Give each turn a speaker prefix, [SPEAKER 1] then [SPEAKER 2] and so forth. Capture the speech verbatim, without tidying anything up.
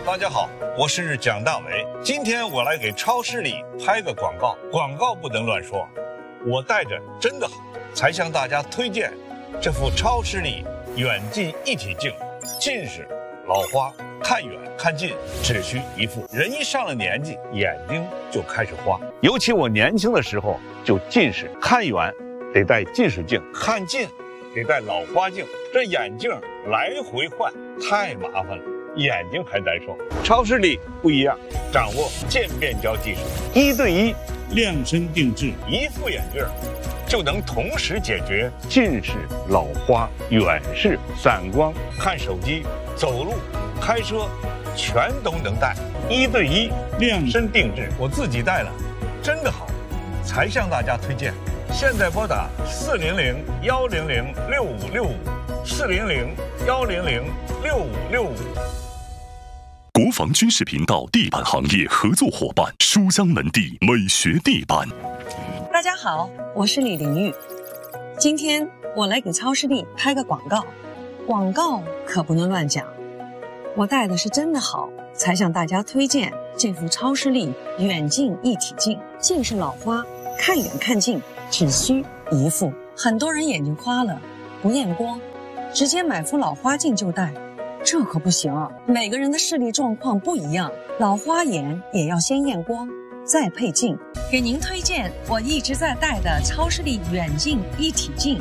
[SPEAKER 1] 大家好，我是蒋大为。今天我来给超视力拍个广告，广告不能乱说。我戴着真的好，才向大家推荐这副超视力远近一体镜。近视、老花，看远看近只需一副。人一上了年纪，眼睛就开始花。尤其我年轻的时候就近视，看远得戴近视镜，看近得戴老花镜，这眼镜来回换太麻烦了，眼睛还难受。超视力不一样，掌握渐变焦技术，一对一
[SPEAKER 2] 量身定制，
[SPEAKER 1] 一副眼镜就能同时解决近视、老花、远视、散光，看手机、走路、开车，全都能戴。一对一量身定制，我自己戴了，真的好，才向大家推荐。现在拨打四零零幺零零六五六五，四零零幺零零六五六五。
[SPEAKER 3] 国防军事频道地板行业合作伙伴书香门第美学地板。
[SPEAKER 4] 大家好，我是李玲玉。今天我来给超视力拍个广告，广告可不能乱讲。我戴的是真的好，才向大家推荐这副超视力远近一体镜。近视老花，看远看近只需一副。很多人眼睛花了不验光，直接买副老花镜就戴，这可不行。每个人的视力状况不一样，老花眼也要先验光再配镜。给您推荐我一直在戴的超视力远近一体镜。